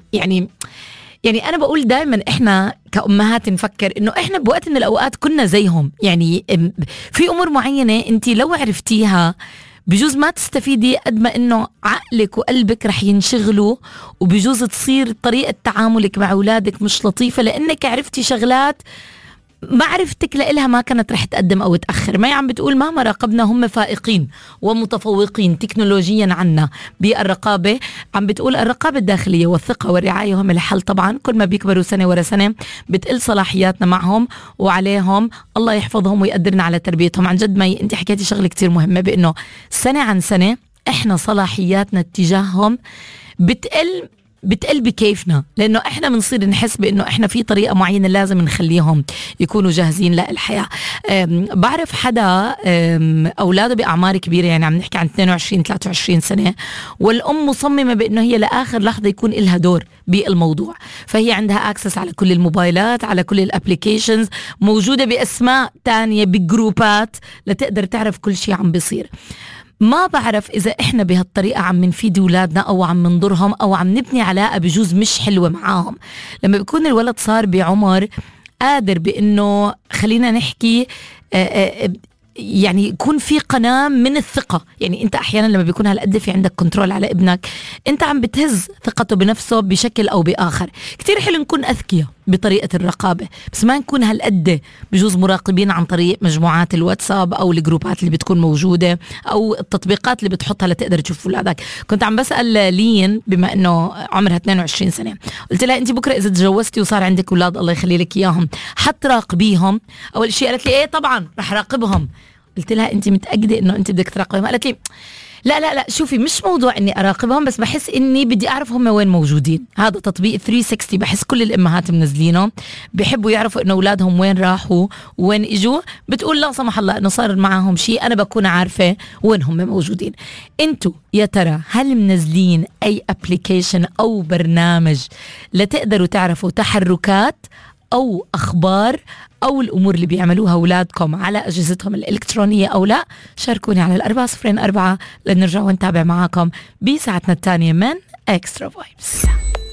يعني أنا بقول دايما إحنا كأمهات نفكر إنه إحنا بوقت من الأوقات كنا زيهم. يعني في أمور معينة أنت لو عرفتيها بجوز ما تستفيدي قد ما إنه عقلك وقلبك رح ينشغلوا، وبجوز تصير طريقة تعاملك مع أولادك مش لطيفة لأنك عرفتي شغلات معرفتك لإلها ما كانت رح تقدم أو تأخر. ما عم بتقول مهما راقبنا هم فائقين ومتفوقين تكنولوجيا عنا بالرقابة. عم بتقول الرقابة الداخلية والثقة والرعاية هم الحل. طبعا كل ما بيكبروا سنة ورا سنة بتقل صلاحياتنا معهم وعليهم. الله يحفظهم ويقدرنا على تربيتهم. عن جد ما انت حكيتي شغلة كتير مهمة، بأنه سنة عن سنة احنا صلاحياتنا اتجاههم بتقل بكيفنا، لأنه إحنا بنصير نحس بأنه إحنا في طريقة معينة لازم نخليهم يكونوا جاهزين للحياة. بعرف حدا أولاده بأعمار كبيرة، يعني عم نحكي عن 22-23 سنة، والأم مصممة بأنه هي لآخر لحظة يكون إلها دور بالموضوع. فهي عندها أكسس على كل الموبايلات، على كل الابليكيشنز، موجودة بأسماء تانية بجروبات لتقدر تعرف كل شيء عم بيصير. ما بعرف إذا إحنا بهالطريقة عم نفيد أولادنا أو عم نضرهم أو عم نبني علاقة بجوز مش حلوة معاهم. لما بيكون الولد صار بعمر قادر بأنه خلينا نحكي يعني يكون في قناة من الثقة. يعني انت احيانا لما بيكون هالقد في عندك كنترول على ابنك، انت عم بتهز ثقته بنفسه بشكل او باخر. كتير حلو نكون اذكياء بطريقة الرقابة، بس ما نكون هالقد بجوز مراقبين عن طريق مجموعات الواتساب او الجروبات اللي بتكون موجودة او التطبيقات اللي بتحطها لتقدر تشوف اولادك. كنت عم بسأل لين بما انه عمرها 22 سنة، قلت لها انت بكرة اذا تجوزتي وصار عندك اولاد الله يخلي لك اياهم حتراقبيهم؟ اول شيء قالت لي ايه طبعا رح راقبهم. قلت لها انت متأكدة انه انت بدك تراقبهم؟ قالت لي لا شوفي مش موضوع اني اراقبهم، بس بحس اني بدي اعرف هم وين موجودين. هذا تطبيق 360 بحس كل الامهات منزلينه، بيحبوا يعرفوا انه اولادهم وين راحوا وين اجوا. بتقول لا سمح الله انه صار معهم شيء انا بكون عارفة وين هم موجودين. انتوا يا ترى هل منزلين اي ابليكيشن او برنامج لتقدروا تعرفوا تحركات أو أخبار أو الأمور اللي بيعملوها أولادكم على أجهزتهم الإلكترونية أو لا؟ شاركوني على 404 لنرجع ونتابع معاكم بساعتنا الثانية من إكسترا فايبس.